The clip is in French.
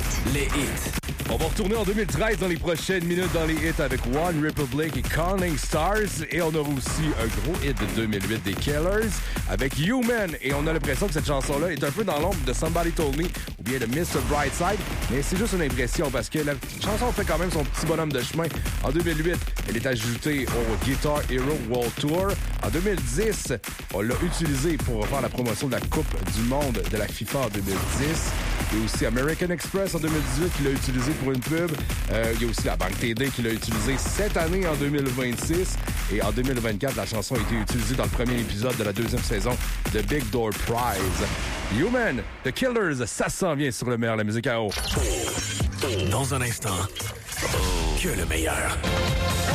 Les hits. On va retourner en 2013 dans les prochaines minutes dans les hits avec One Republic et Calling Stars. Et on aura aussi un gros hit de 2008 des Killers avec Human. Et on a l'impression que cette chanson-là est un peu dans l'ombre de Somebody Told Me ou bien de Mr. Brightside. Mais c'est juste une impression parce que la chanson fait quand même son petit bonhomme de chemin. En 2008, elle est ajoutée au Guitar Hero World Tour. En 2010, on l'a utilisée pour faire la promotion de la Coupe du Monde de la FIFA en 2010. Il y a aussi American Express en 2018 qui l'a utilisé pour une pub. Il y a aussi la Banque TD qui l'a utilisé cette année en 2026. Et en 2024, la chanson a été utilisée dans le premier épisode de la deuxième saison de Big Door Prize. Human, The Killers, ça s'en vient sur le meilleur, la musique à eau. Dans un instant, que le meilleur.